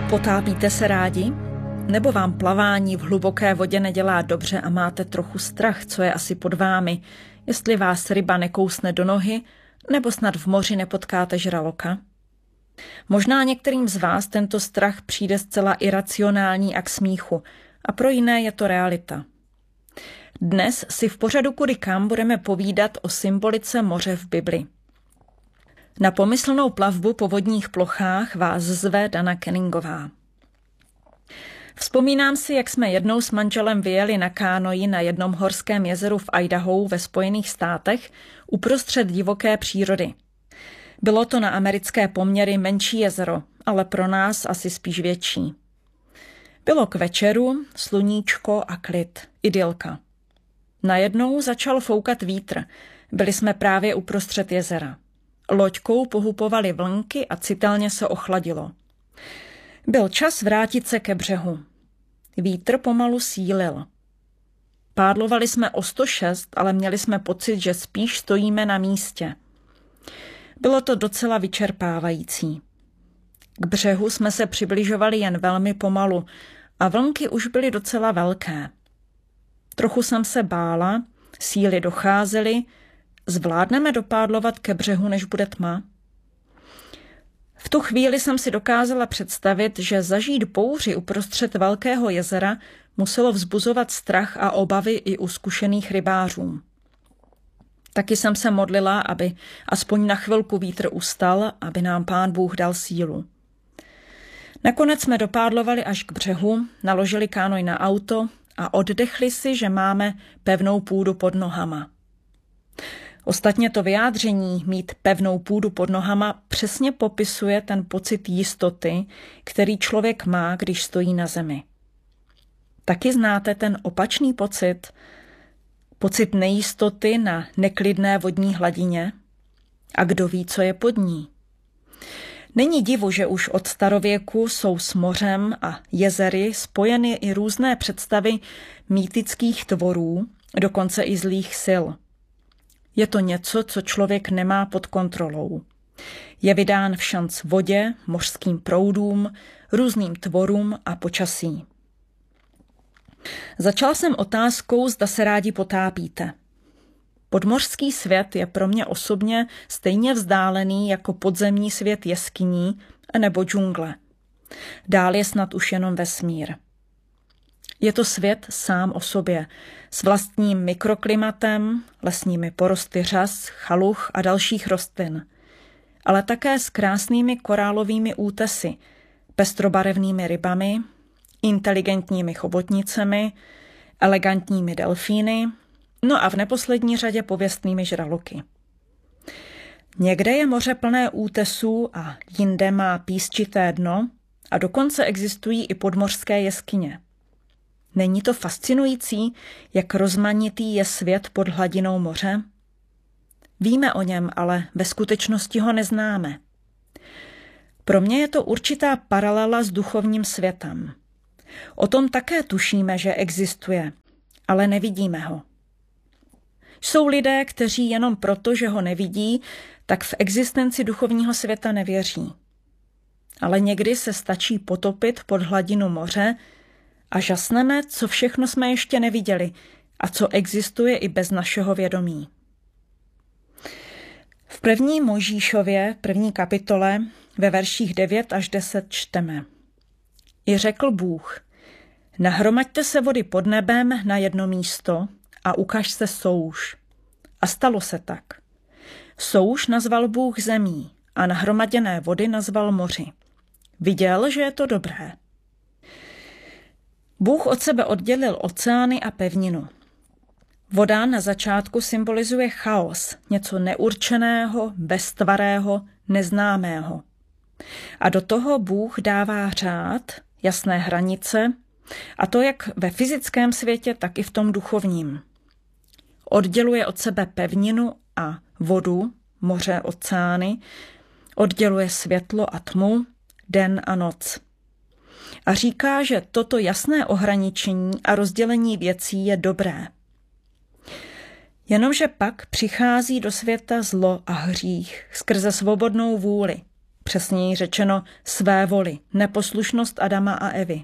Potápíte se rádi? Nebo vám plavání v hluboké vodě nedělá dobře a máte trochu strach, co je asi pod vámi, jestli vás ryba nekousne do nohy, nebo snad v moři nepotkáte žraloka? Možná některým z vás tento strach přijde zcela iracionální a k smíchu, a pro jiné je to realita. Dnes si v pořadu Kudy kam budeme povídat o symbolice moře v Bibli. Na pomyslnou plavbu po vodních plochách vás zve Dana Kenningová. Vzpomínám si, jak jsme jednou s manželem vyjeli na kánoji na jednom horském jezeru v Idahu ve Spojených státech uprostřed divoké přírody. Bylo to na americké poměry menší jezero, ale pro nás asi spíš větší. Bylo k večeru, sluníčko a klid, idylka. Najednou začal foukat vítr, byli jsme právě uprostřed jezera. Loďkou pohupovaly vlnky a citelně se ochladilo. Byl čas vrátit se ke břehu. Vítr pomalu sílil. Pádlovali jsme o 106, ale měli jsme pocit, že spíš stojíme na místě. Bylo to docela vyčerpávající. K břehu jsme se přibližovali jen velmi pomalu a vlnky už byly docela velké. Trochu jsem se bála, síly docházely. Zvládneme dopádlovat ke břehu, než bude tma? V tu chvíli jsem si dokázala představit, že zažít bouři uprostřed velkého jezera muselo vzbuzovat strach a obavy i u zkušených rybářů. Taky jsem se modlila, aby aspoň na chvilku vítr ustal, aby nám Pán Bůh dal sílu. Nakonec jsme dopádlovali až k břehu, naložili kánoj na auto a oddechli si, že máme pevnou půdu pod nohama. Ostatně to vyjádření mít pevnou půdu pod nohama přesně popisuje ten pocit jistoty, který člověk má, když stojí na zemi. Taky znáte ten opačný pocit nejistoty na neklidné vodní hladině? A kdo ví, co je pod ní? Není divu, že už od starověku jsou s mořem a jezery spojeny i různé představy mýtických tvorů, dokonce i zlých sil. Je to něco, co člověk nemá pod kontrolou. Je vydán v šanc vodě, mořským proudům, různým tvorům a počasí. Začala jsem otázkou, zda se rádi potápíte. Podmořský svět je pro mě osobně stejně vzdálený jako podzemní svět jeskyní nebo džungle. Dál je snad už jenom vesmír. Je to svět sám o sobě, s vlastním mikroklimatem, lesními porosty řas, chaluch a dalších rostlin, ale také s krásnými korálovými útesy, pestrobarevnými rybami, inteligentními chobotnicemi, elegantními delfíny, no a v neposlední řadě pověstnými žraloky. Někde je moře plné útesů a jinde má písčité dno a dokonce existují i podmořské jeskyně. Není to fascinující, jak rozmanitý je svět pod hladinou moře? Víme o něm, ale ve skutečnosti ho neznáme. Pro mě je to určitá paralela s duchovním světem. O tom také tušíme, že existuje, ale nevidíme ho. Jsou lidé, kteří jenom proto, že ho nevidí, tak v existenci duchovního světa nevěří. Ale někdy se stačí potopit pod hladinu moře a žasneme, co všechno jsme ještě neviděli a co existuje i bez našeho vědomí. V 1. Mojžíšově, 1. kapitole, ve verších 9 až 10 čteme. I řekl Bůh, nahromaďte se vody pod nebem na jedno místo a ukaž se souš. A stalo se tak. Souš nazval Bůh zemí a nahromaděné vody nazval moři. Viděl, že je to dobré. Bůh od sebe oddělil oceány a pevninu. Voda na začátku symbolizuje chaos, něco neurčeného, beztvarého, neznámého. A do toho Bůh dává řád, jasné hranice, a to jak ve fyzickém světě, tak i v tom duchovním. Odděluje od sebe pevninu a vodu, moře, oceány, odděluje světlo a tmu, den a noc. A říká, že toto jasné ohraničení a rozdělení věcí je dobré. Jenomže pak přichází do světa zlo a hřích skrze svobodnou vůli, přesněji řečeno své voli, neposlušnost Adama a Evy.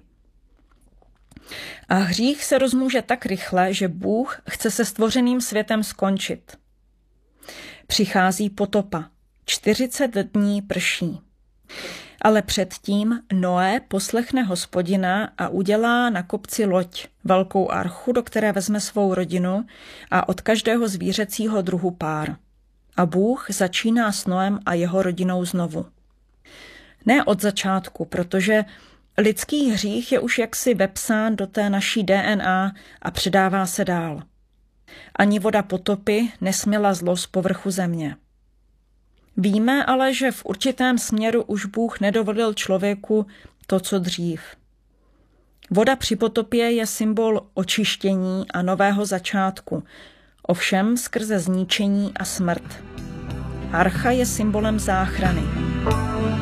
A hřích se rozmůže tak rychle, že Bůh chce se stvořeným světem skončit. Přichází potopa. 40 dní prší. Ale předtím Noé poslechne Hospodina a udělá na kopci loď, velkou archu, do které vezme svou rodinu a od každého zvířecího druhu pár. A Bůh začíná s Noem a jeho rodinou znovu. Ne od začátku, protože lidský hřích je už jaksi vepsán do té naší DNA a předává se dál. Ani voda potopy nesměla zlo z povrchu země. Víme ale, že v určitém směru už Bůh nedovolil člověku to, co dřív. Voda při potopě je symbol očištění a nového začátku, ovšem skrze zničení a smrt. Archa je symbolem záchrany.